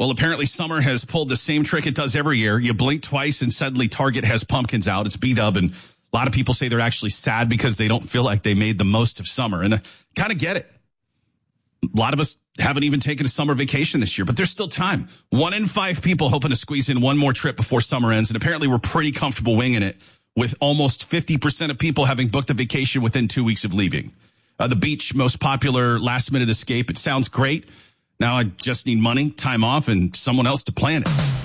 Well, apparently summer has pulled the same trick it does every year. You blink twice and suddenly Target has pumpkins out. It's B-Dub, and a lot of people say they're actually sad because they don't feel like they made the most of summer. And I kind of get it. A lot of us haven't even taken a summer vacation this year, but there's still time. 1 in 5 people hoping to squeeze in one more trip before summer ends. And apparently we're pretty comfortable winging it with almost 50% of people having booked a vacation within 2 weeks of leaving. The beach, most popular last minute escape. It sounds great. Now I just need money, time off, and someone else to plan it.